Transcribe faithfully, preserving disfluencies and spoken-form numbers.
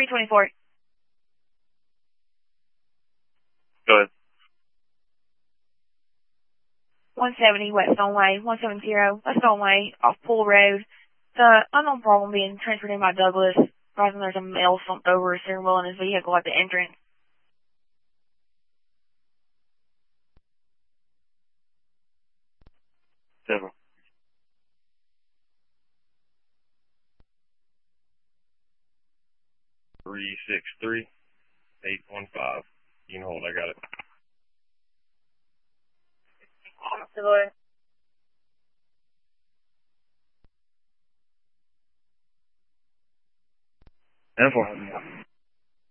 three twenty-four. Go ahead. one seventy West Stoneway, one seventy West Stoneway, off Pool Road. The unknown problem being transferred in by Douglas. Surprising there's a male slumped over a steering wheel in his vehicle at the entrance. Seven. Three six three eight one five. You can hold. I got it. And four.